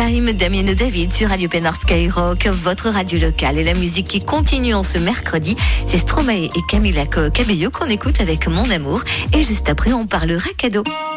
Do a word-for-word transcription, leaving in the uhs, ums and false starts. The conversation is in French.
Time, Damien et David sur Radio Pénard Skyrock, votre radio locale. Et la musique qui continue en ce mercredi, c'est Stromae et Camila Cabello qu'on écoute avec Mon Amour. Et juste après, on parlera cadeau.